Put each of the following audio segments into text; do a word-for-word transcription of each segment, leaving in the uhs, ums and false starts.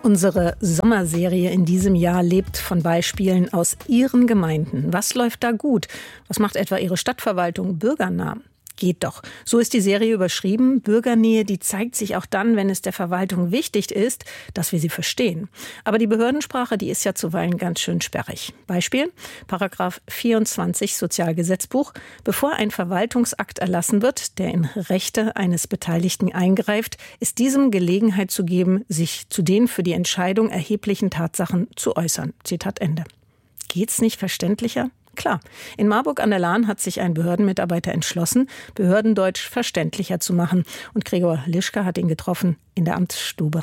Unsere Sommerserie in diesem Jahr lebt von Beispielen aus Ihren Gemeinden. Was läuft da gut? Was macht etwa Ihre Stadtverwaltung bürgernah? Geht doch. So ist die Serie überschrieben. Bürgernähe, die zeigt sich auch dann, wenn es der Verwaltung wichtig ist, dass wir sie verstehen. Aber die Behördensprache, die ist ja zuweilen ganz schön sperrig. Beispiel: Paragraph vierundzwanzig Sozialgesetzbuch. Bevor ein Verwaltungsakt erlassen wird, der in Rechte eines Beteiligten eingreift, ist diesem Gelegenheit zu geben, sich zu den für die Entscheidung erheblichen Tatsachen zu äußern. Zitat Ende. Geht's nicht verständlicher? Klar, in Marburg an der Lahn hat sich ein Behördenmitarbeiter entschlossen, Behördendeutsch verständlicher zu machen. Und Gregor Lischka hat ihn getroffen in der Amtsstube.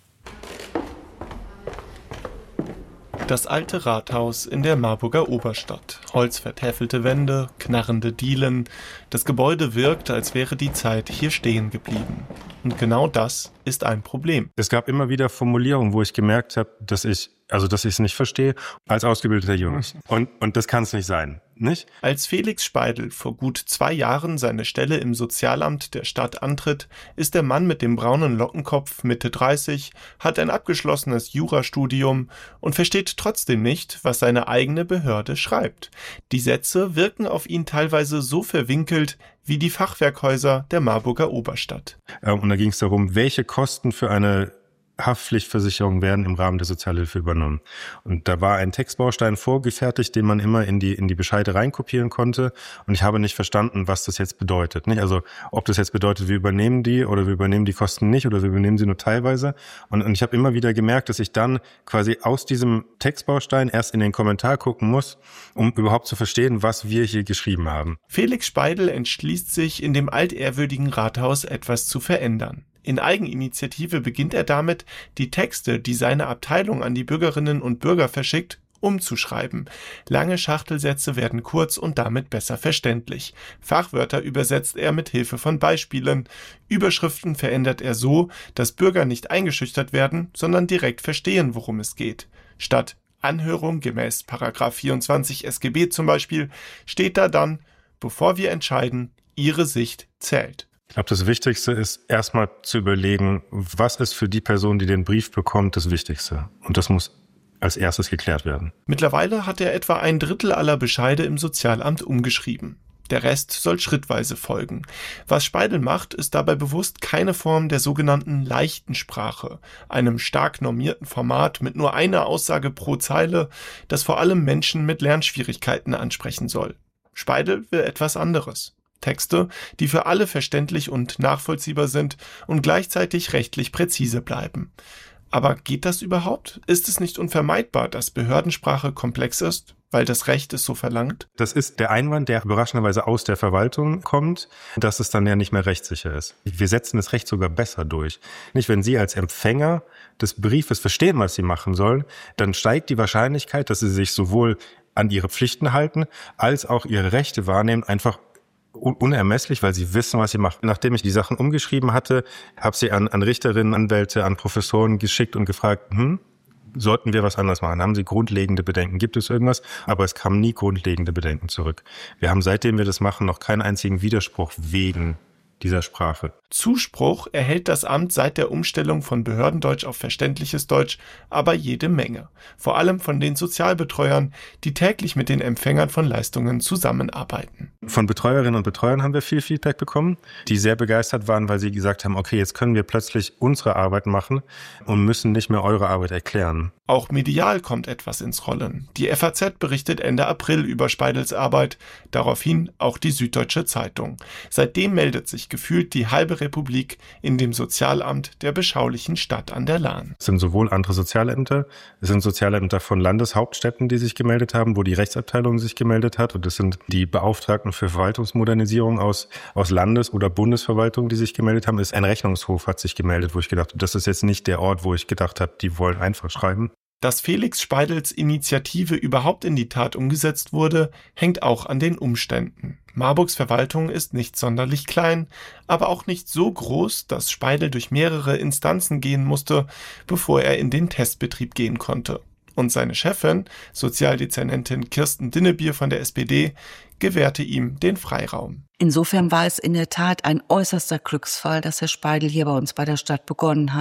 Das alte Rathaus in der Marburger Oberstadt. Holzvertäfelte Wände, knarrende Dielen. Das Gebäude wirkt, als wäre die Zeit hier stehen geblieben. Und genau das ist ein Problem. Es gab immer wieder Formulierungen, wo ich gemerkt habe, dass ich Also, dass ich es nicht verstehe, als ausgebildeter Jurist. Und, und das kann es nicht sein, nicht? Als Felix Speidel vor gut zwei Jahren seine Stelle im Sozialamt der Stadt antritt, ist der Mann mit dem braunen Lockenkopf Mitte dreißig, hat ein abgeschlossenes Jurastudium und versteht trotzdem nicht, was seine eigene Behörde schreibt. Die Sätze wirken auf ihn teilweise so verwinkelt wie die Fachwerkhäuser der Marburger Oberstadt. Und da ging es darum, welche Kosten für eine Haftpflichtversicherungen werden im Rahmen der Sozialhilfe übernommen. Und da war ein Textbaustein vorgefertigt, den man immer in die in die Bescheide reinkopieren konnte. Und ich habe nicht verstanden, was das jetzt bedeutet. Nicht? Also ob das jetzt bedeutet, wir übernehmen die oder wir übernehmen die Kosten nicht oder wir übernehmen sie nur teilweise. Und, und ich habe immer wieder gemerkt, dass ich dann quasi aus diesem Textbaustein erst in den Kommentar gucken muss, um überhaupt zu verstehen, was wir hier geschrieben haben. Felix Speidel entschließt sich, in dem altehrwürdigen Rathaus etwas zu verändern. In Eigeninitiative beginnt er damit, die Texte, die seine Abteilung an die Bürgerinnen und Bürger verschickt, umzuschreiben. Lange Schachtelsätze werden kurz und damit besser verständlich. Fachwörter übersetzt er mit Hilfe von Beispielen. Überschriften verändert er so, dass Bürger nicht eingeschüchtert werden, sondern direkt verstehen, worum es geht. Statt Anhörung gemäß Paragraph vierundzwanzig S G B zum Beispiel, steht da dann: Bevor wir entscheiden, Ihre Sicht zählt. Ich glaube, das Wichtigste ist erstmal zu überlegen, was ist für die Person, die den Brief bekommt, das Wichtigste. Und das muss als erstes geklärt werden. Mittlerweile hat er etwa ein Drittel aller Bescheide im Sozialamt umgeschrieben. Der Rest soll schrittweise folgen. Was Speidel macht, ist dabei bewusst keine Form der sogenannten leichten Sprache, einem stark normierten Format mit nur einer Aussage pro Zeile, das vor allem Menschen mit Lernschwierigkeiten ansprechen soll. Speidel will etwas anderes. Texte, die für alle verständlich und nachvollziehbar sind und gleichzeitig rechtlich präzise bleiben. Aber geht das überhaupt? Ist es nicht unvermeidbar, dass Behördensprache komplex ist, weil das Recht es so verlangt? Das ist der Einwand, der überraschenderweise aus der Verwaltung kommt, dass es dann ja nicht mehr rechtssicher ist. Wir setzen das Recht sogar besser durch. Nicht, wenn Sie als Empfänger des Briefes verstehen, was Sie machen sollen, dann steigt die Wahrscheinlichkeit, dass Sie sich sowohl an Ihre Pflichten halten, als auch Ihre Rechte wahrnehmen, einfach unermesslich, weil sie wissen, was sie machen. Nachdem ich die Sachen umgeschrieben hatte, habe sie an, an Richterinnen, Anwälte, an Professoren geschickt und gefragt, hm, sollten wir was anderes machen? Haben sie grundlegende Bedenken? Gibt es irgendwas? Aber es kamen nie grundlegende Bedenken zurück. Wir haben, seitdem wir das machen, noch keinen einzigen Widerspruch wegen dieser Sprache. Zuspruch erhält das Amt seit der Umstellung von Behördendeutsch auf verständliches Deutsch aber jede Menge. Vor allem von den Sozialbetreuern, die täglich mit den Empfängern von Leistungen zusammenarbeiten. Von Betreuerinnen und Betreuern haben wir viel Feedback bekommen, die sehr begeistert waren, weil sie gesagt haben, okay, jetzt können wir plötzlich unsere Arbeit machen und müssen nicht mehr eure Arbeit erklären. Auch medial kommt etwas ins Rollen. Die F A Z berichtet Ende April über Speidels Arbeit, daraufhin auch die Süddeutsche Zeitung. Seitdem meldet sich gefühlt die halbe Republik in dem Sozialamt der beschaulichen Stadt an der Lahn. Es sind sowohl andere Sozialämter, es sind Sozialämter von Landeshauptstädten, die sich gemeldet haben, wo die Rechtsabteilung sich gemeldet hat, und es sind die Beauftragten für Verwaltungsmodernisierung aus, aus Landes- oder Bundesverwaltung, die sich gemeldet haben. Es ist ein Rechnungshof, hat sich gemeldet, wo ich gedacht habe, das ist jetzt nicht der Ort, wo ich gedacht habe, die wollen einfach schreiben. Dass Felix Speidels Initiative überhaupt in die Tat umgesetzt wurde, hängt auch an den Umständen. Marburgs Verwaltung ist nicht sonderlich klein, aber auch nicht so groß, dass Speidel durch mehrere Instanzen gehen musste, bevor er in den Testbetrieb gehen konnte. Und seine Chefin, Sozialdezernentin Kirsten Dinnebier von der S P D, gewährte ihm den Freiraum. Insofern war es in der Tat ein äußerster Glücksfall, dass Herr Speidel hier bei uns bei der Stadt begonnen hat.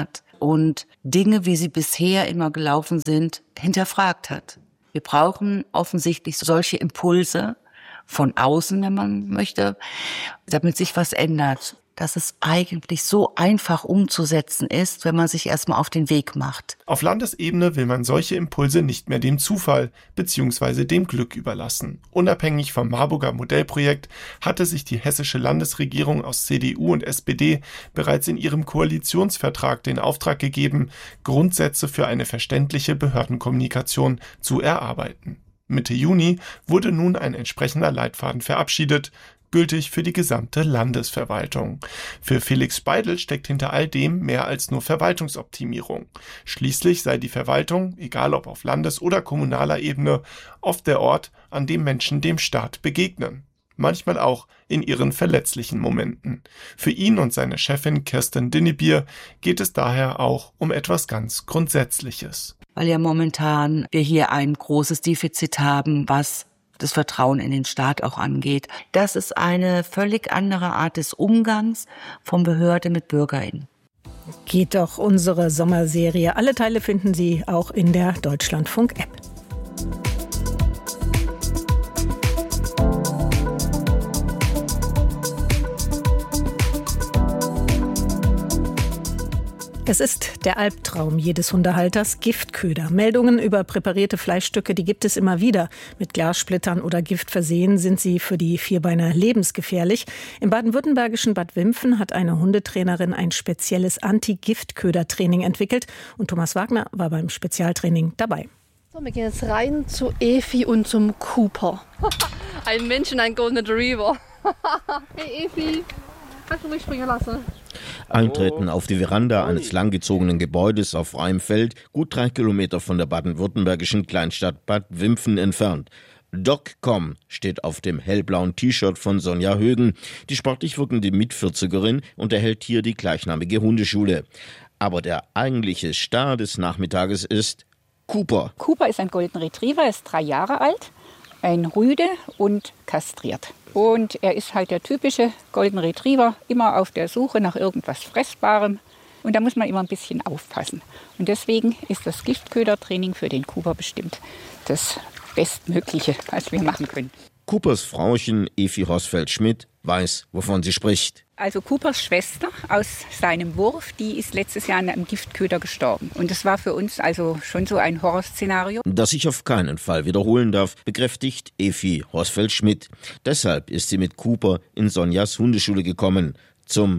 und Dinge, wie sie bisher immer gelaufen sind, hinterfragt hat. Wir brauchen offensichtlich solche Impulse von außen, wenn man möchte, damit sich was ändert. Dass es eigentlich so einfach umzusetzen ist, wenn man sich erstmal auf den Weg macht. Auf Landesebene will man solche Impulse nicht mehr dem Zufall bzw. dem Glück überlassen. Unabhängig vom Marburger Modellprojekt hatte sich die hessische Landesregierung aus C D U und S P D bereits in ihrem Koalitionsvertrag den Auftrag gegeben, Grundsätze für eine verständliche Behördenkommunikation zu erarbeiten. Mitte Juni wurde nun ein entsprechender Leitfaden verabschiedet, gültig für die gesamte Landesverwaltung. Für Felix Speidel steckt hinter all dem mehr als nur Verwaltungsoptimierung. Schließlich sei die Verwaltung, egal ob auf Landes- oder kommunaler Ebene, oft der Ort, an dem Menschen dem Staat begegnen. Manchmal auch in ihren verletzlichen Momenten. Für ihn und seine Chefin Kirsten Dinnebier geht es daher auch um etwas ganz Grundsätzliches. Weil ja momentan wir hier ein großes Defizit haben, was das Vertrauen in den Staat auch angeht. Das ist eine völlig andere Art des Umgangs von Behörde mit BürgerInnen. Geht doch unsere Sommerserie. Alle Teile finden Sie auch in der Deutschlandfunk-App. Es ist der Albtraum jedes Hundehalters, Giftköder. Meldungen über präparierte Fleischstücke, die gibt es immer wieder. Mit Glassplittern oder Gift versehen sind sie für die Vierbeiner lebensgefährlich. Im baden-württembergischen Bad Wimpfen hat eine Hundetrainerin ein spezielles Anti-Giftköder-Training entwickelt. Und Thomas Wagner war beim Spezialtraining dabei. So, wir gehen jetzt rein zu Efi und zum Cooper. Ein Mensch und ein Golden Retriever. Hey Efi, kannst du mich springen lassen? Eintreten auf die Veranda eines langgezogenen Gebäudes auf freiem Feld, gut drei Kilometer von der baden-württembergischen Kleinstadt Bad Wimpfen entfernt. Doc.com steht auf dem hellblauen T-Shirt von Sonja Högen. Die sportlich wirkende Mitvierzigerin unterhält hier die gleichnamige Hundeschule. Aber der eigentliche Star des Nachmittages ist Cooper. Cooper ist ein Golden Retriever, ist drei Jahre alt, ein Rüde und kastriert. Und er ist halt der typische Golden Retriever, immer auf der Suche nach irgendwas Fressbarem. Und da muss man immer ein bisschen aufpassen. Und deswegen ist das Giftködertraining für den Cooper bestimmt das Bestmögliche, was wir machen können. Coopers Frauchen Efi Hosfeld-Schmidt weiß, wovon sie spricht. Also Coopers Schwester aus seinem Wurf, die ist letztes Jahr an einem Giftköder gestorben. Und das war für uns also schon so ein Horrorszenario. Das sich auf keinen Fall wiederholen darf, bekräftigt Efi Hosfeld-Schmidt. Deshalb ist sie mit Cooper in Sonjas Hundeschule gekommen, zum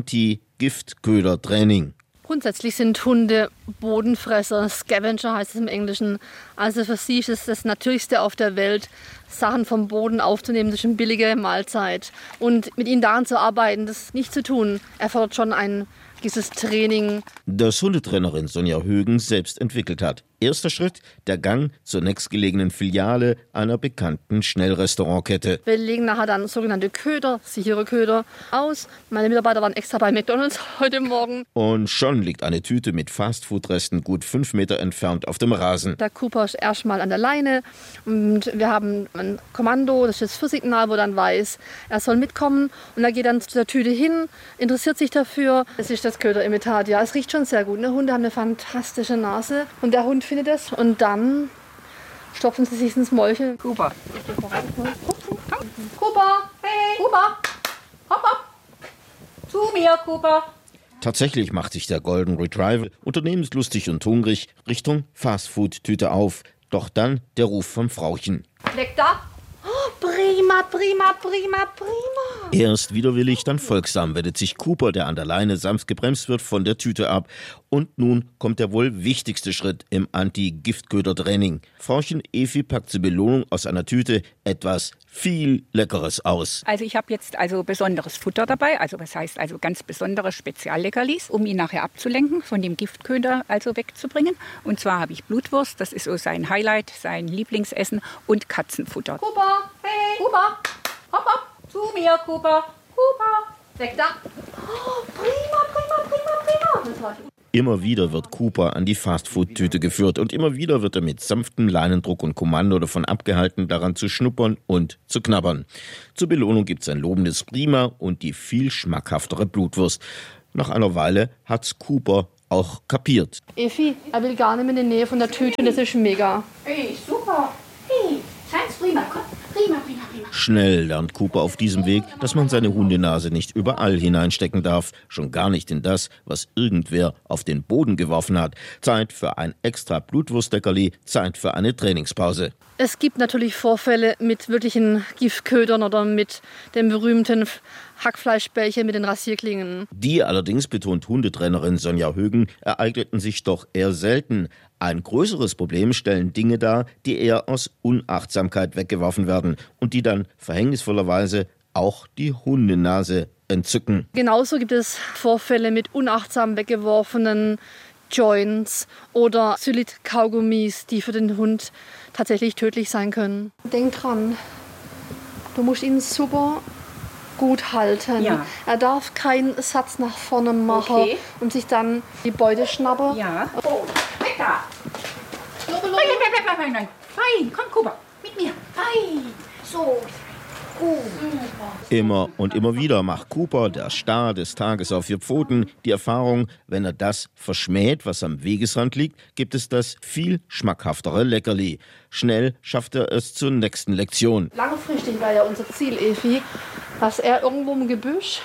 Anti-Giftköder-Training. Grundsätzlich sind Hunde Bodenfresser, Scavenger heißt es im Englischen. Also für sie ist es das Natürlichste auf der Welt, Sachen vom Boden aufzunehmen durch eine billige Mahlzeit. Und mit ihnen daran zu arbeiten, das nicht zu tun, erfordert schon ein gewisses Training. Das Hundetrainerin Sonja Högen selbst entwickelt hat. Erster Schritt, der Gang zur nächstgelegenen Filiale einer bekannten Schnellrestaurantkette. Wir legen nachher dann sogenannte Köder, sichere Köder, aus. Meine Mitarbeiter waren extra bei McDonald's heute Morgen. Und schon liegt eine Tüte mit Fastfood-Resten gut fünf Meter entfernt auf dem Rasen. Der Cooper ist erstmal an der Leine und wir haben ein Kommando, das ist das Führsignal, wo dann weiß, er soll mitkommen. Und er geht dann zu der Tüte hin, interessiert sich dafür. Es ist das Köderimitat, ja, es riecht schon sehr gut. Ne? Hunde haben eine fantastische Nase und der Hund findet es und dann stopfen sie sich ins Mäulchen. Cooper. Cooper, hey, Cooper, hopp, hopp. Zu mir, Cooper. Tatsächlich macht sich der Golden Retriever unternehmenslustig und hungrig Richtung Fastfood-Tüte auf. Doch dann der Ruf vom Frauchen. Leck da. Oh, prima, prima, prima, prima. Erst widerwillig, dann folgsam wendet sich Cooper, der an der Leine sanft gebremst wird, von der Tüte ab. Und nun kommt der wohl wichtigste Schritt im Anti-Giftköder-Training. Frauchen Efi packt zur Belohnung aus einer Tüte etwas viel Leckeres aus. Also ich habe jetzt also besonderes Futter dabei, also was heißt also ganz besondere Spezialleckerlis, um ihn nachher abzulenken, von dem Giftköder also wegzubringen. Und zwar habe ich Blutwurst, das ist so sein Highlight, sein Lieblingsessen, und Katzenfutter. Cooper, hey, Cooper, hopp, hopp. Zu mir, Cooper. Cooper, weg da. Oh, prima, prima, prima, prima. Immer wieder wird Cooper an die Fastfood-Tüte geführt und immer wieder wird er mit sanftem Leinendruck und Kommando davon abgehalten, daran zu schnuppern und zu knabbern. Zur Belohnung gibt es ein lobendes Prima und die viel schmackhaftere Blutwurst. Nach einer Weile hat's Cooper auch kapiert. Effi, er will gar nicht mehr in die Nähe von der Tüte und das ist mega. Hey, super. Hey, ganz prima. Komm, prima, prima, prima. Schnell lernt Cooper auf diesem Weg, dass man seine Hundenase nicht überall hineinstecken darf, schon gar nicht in das, was irgendwer auf den Boden geworfen hat. Zeit für ein extra Blutwurstleckerli, Zeit für eine Trainingspause. Es gibt natürlich Vorfälle mit wirklichen Giftködern oder mit dem berühmten Hackfleischbällchen mit den Rasierklingen. Die allerdings, betont Hundetrainerin Sonja Högen, ereigneten sich doch eher selten. Ein größeres Problem stellen Dinge dar, die eher aus Unachtsamkeit weggeworfen werden und die dann verhängnisvollerweise auch die Hundenase entzücken. Genauso gibt es Vorfälle mit unachtsam weggeworfenen Joints oder Xylit-Kaugummis, die für den Hund tatsächlich tödlich sein können. Denk dran, du musst ihn super gut halten. Ja. Er darf keinen Satz nach vorne machen Okay. und sich dann die Beute schnappen. Ja. Oh, weg da. Nein, nein, nein, nein, nein, nein. Fein, komm, Cooper, mit mir. Fein. So. Gut. Immer und immer wieder macht Cooper, der Star des Tages auf vier Pfoten, die Erfahrung, wenn er das verschmäht, was am Wegesrand liegt, gibt es das viel schmackhaftere Leckerli. Schnell schafft er es zur nächsten Lektion. Langfristig wäre ja unser Ziel, Effi, dass er irgendwo im Gebüsch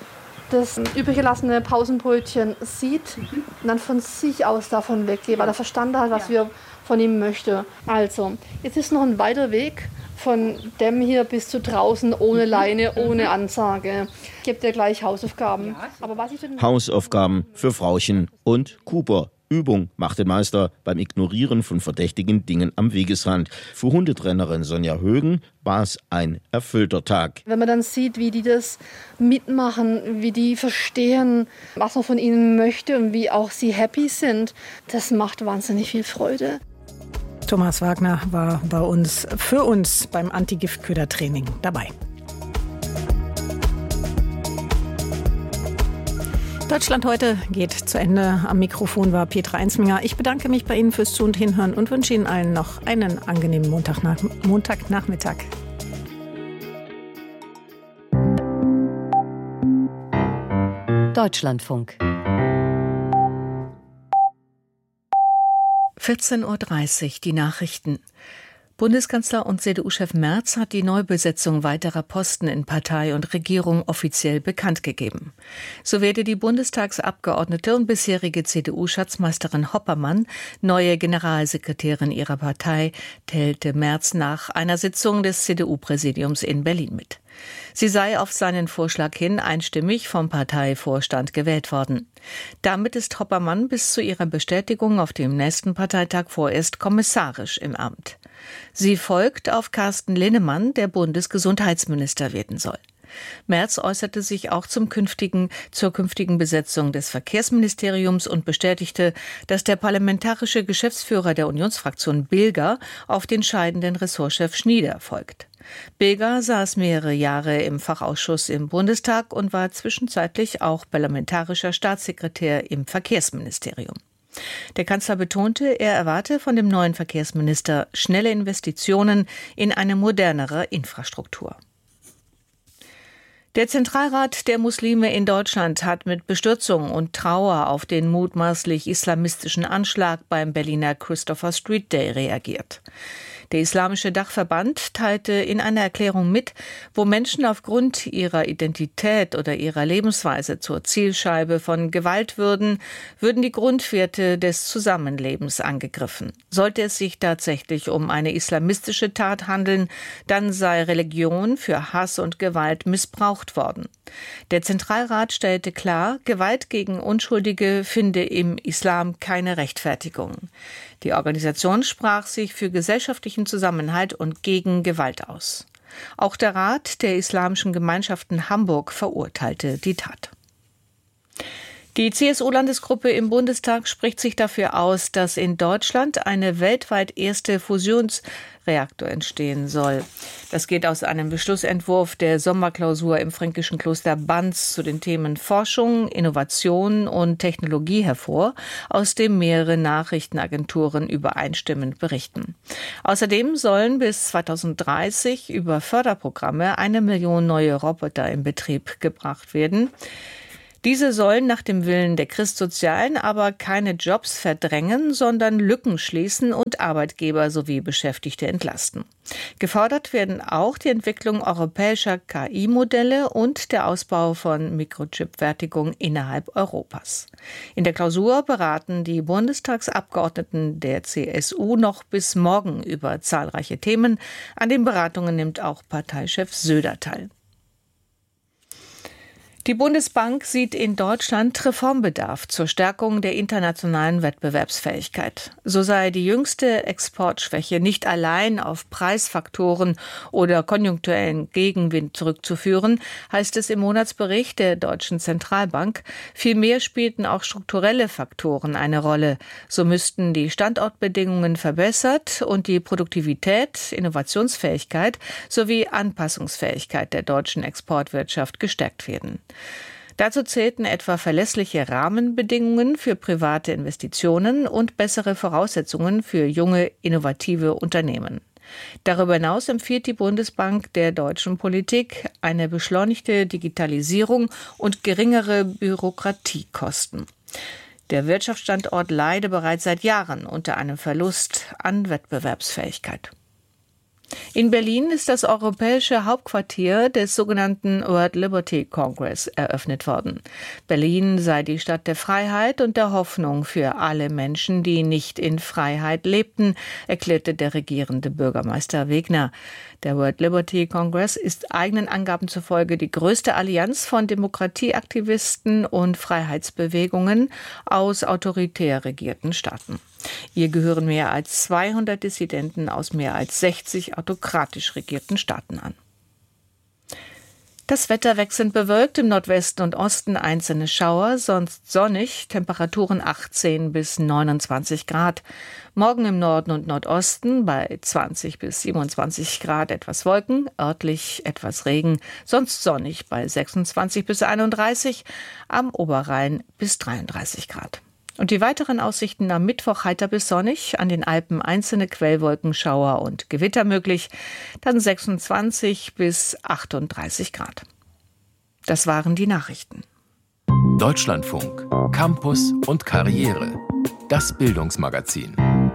das übrig gelassene Pausenbrötchen sieht und dann von sich aus davon weggeht, weil er verstanden hat, was wir von ihm möchten. Also, jetzt ist noch ein weiter Weg von dem hier bis zu draußen, ohne Leine, ohne Ansage. Ich gebe dir gleich Hausaufgaben. Aber was ich denn Hausaufgaben für Frauchen und Cooper. Übung macht den Meister beim Ignorieren von verdächtigen Dingen am Wegesrand. Für Hundetrainerin Sonja Högen war es ein erfüllter Tag. Wenn man dann sieht, wie die das mitmachen, wie die verstehen, was man von ihnen möchte und wie auch sie happy sind, das macht wahnsinnig viel Freude. Thomas Wagner war bei uns, für uns beim Anti-Giftköder-Training dabei. Deutschland heute geht zu Ende. Am Mikrofon war Petra Einsminger. Ich bedanke mich bei Ihnen fürs Zu- und Hinhören und wünsche Ihnen allen noch einen angenehmen Montagnach- Montagnachmittag. Deutschlandfunk. vierzehn Uhr dreißig, die Nachrichten. Bundeskanzler und C D U-Chef Merz hat die Neubesetzung weiterer Posten in Partei und Regierung offiziell bekannt gegeben. So werde die Bundestagsabgeordnete und bisherige C D U-Schatzmeisterin Hoppermann neue Generalsekretärin ihrer Partei, teilte Merz nach einer Sitzung des C D U-Präsidiums in Berlin mit. Sie sei auf seinen Vorschlag hin einstimmig vom Parteivorstand gewählt worden. Damit ist Hoppermann bis zu ihrer Bestätigung auf dem nächsten Parteitag vorerst kommissarisch im Amt. Sie folgt auf Carsten Linnemann, der Bundesgesundheitsminister werden soll. Merz äußerte sich auch zum künftigen, zur künftigen Besetzung des Verkehrsministeriums und bestätigte, dass der parlamentarische Geschäftsführer der Unionsfraktion Bilger auf den scheidenden Ressortchef Schnieder folgt. Bilger saß mehrere Jahre im Fachausschuss im Bundestag und war zwischenzeitlich auch parlamentarischer Staatssekretär im Verkehrsministerium. Der Kanzler betonte, er erwarte von dem neuen Verkehrsminister schnelle Investitionen in eine modernere Infrastruktur. Der Zentralrat der Muslime in Deutschland hat mit Bestürzung und Trauer auf den mutmaßlich islamistischen Anschlag beim Berliner Christopher Street Day reagiert. Der Islamische Dachverband teilte in einer Erklärung mit, wo Menschen aufgrund ihrer Identität oder ihrer Lebensweise zur Zielscheibe von Gewalt würden, würden die Grundwerte des Zusammenlebens angegriffen. Sollte es sich tatsächlich um eine islamistische Tat handeln, dann sei Religion für Hass und Gewalt missbraucht worden. Der Zentralrat stellte klar, Gewalt gegen Unschuldige finde im Islam keine Rechtfertigung. Die Organisation sprach sich für gesellschaftlichen Zusammenhalt und gegen Gewalt aus. Auch der Rat der Islamischen Gemeinschaften Hamburg verurteilte die Tat. Die C S U-Landesgruppe im Bundestag spricht sich dafür aus, dass in Deutschland eine weltweit erste Fusionsreaktor entstehen soll. Das geht aus einem Beschlussentwurf der Sommerklausur im fränkischen Kloster Banz zu den Themen Forschung, Innovation und Technologie hervor, aus dem mehrere Nachrichtenagenturen übereinstimmend berichten. Außerdem sollen bis zweitausenddreißig über Förderprogramme eine Million neue Roboter in Betrieb gebracht werden. Diese sollen nach dem Willen der Christsozialen aber keine Jobs verdrängen, sondern Lücken schließen und Arbeitgeber sowie Beschäftigte entlasten. Gefordert werden auch die Entwicklung europäischer K I-Modelle und der Ausbau von Mikrochip-Fertigung innerhalb Europas. In der Klausur beraten die Bundestagsabgeordneten der C S U noch bis morgen über zahlreiche Themen. An den Beratungen nimmt auch Parteichef Söder teil. Die Bundesbank sieht in Deutschland Reformbedarf zur Stärkung der internationalen Wettbewerbsfähigkeit. So sei die jüngste Exportschwäche nicht allein auf Preisfaktoren oder konjunkturellen Gegenwind zurückzuführen, heißt es im Monatsbericht der Deutschen Zentralbank. Vielmehr spielten auch strukturelle Faktoren eine Rolle. So müssten die Standortbedingungen verbessert und die Produktivität, Innovationsfähigkeit sowie Anpassungsfähigkeit der deutschen Exportwirtschaft gestärkt werden. Dazu zählten etwa verlässliche Rahmenbedingungen für private Investitionen und bessere Voraussetzungen für junge, innovative Unternehmen. Darüber hinaus empfiehlt die Bundesbank der deutschen Politik eine beschleunigte Digitalisierung und geringere Bürokratiekosten. Der Wirtschaftsstandort leide bereits seit Jahren unter einem Verlust an Wettbewerbsfähigkeit. In Berlin ist das europäische Hauptquartier des sogenannten World Liberty Congress eröffnet worden. Berlin sei die Stadt der Freiheit und der Hoffnung für alle Menschen, die nicht in Freiheit lebten, erklärte der regierende Bürgermeister Wegner. Der World Liberty Congress ist eigenen Angaben zufolge die größte Allianz von Demokratieaktivisten und Freiheitsbewegungen aus autoritär regierten Staaten. Ihr gehören mehr als zweihundert Dissidenten aus mehr als sechzig autokratisch regierten Staaten an. Das Wetter wechselnd bewölkt, im Nordwesten und Osten einzelne Schauer, sonst sonnig, Temperaturen achtzehn bis neunundzwanzig Grad. Morgen im Norden und Nordosten bei zwanzig bis siebenundzwanzig Grad etwas Wolken, örtlich etwas Regen, sonst sonnig bei sechsundzwanzig bis einunddreißig, am Oberrhein bis dreiunddreißig Grad. Und die weiteren Aussichten am Mittwoch heiter bis sonnig, an den Alpen einzelne Quellwolken, Schauer und Gewitter möglich, dann sechsundzwanzig bis achtunddreißig Grad. Das waren die Nachrichten. Deutschlandfunk, Campus und Karriere. Das Bildungsmagazin.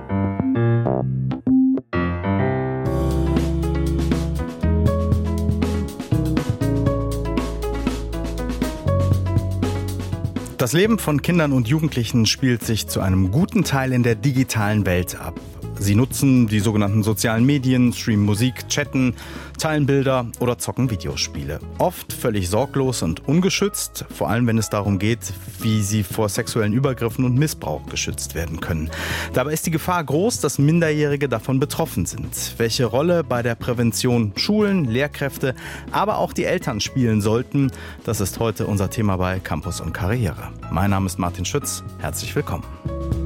Das Leben von Kindern und Jugendlichen spielt sich zu einem guten Teil in der digitalen Welt ab. Sie nutzen die sogenannten sozialen Medien, streamen Musik, chatten, teilen Bilder oder zocken Videospiele. Oft völlig sorglos und ungeschützt, vor allem wenn es darum geht, wie sie vor sexuellen Übergriffen und Missbrauch geschützt werden können. Dabei ist die Gefahr groß, dass Minderjährige davon betroffen sind. Welche Rolle bei der Prävention Schulen, Lehrkräfte, aber auch die Eltern spielen sollten, das ist heute unser Thema bei Campus und Karriere. Mein Name ist Martin Schütz. Herzlich willkommen.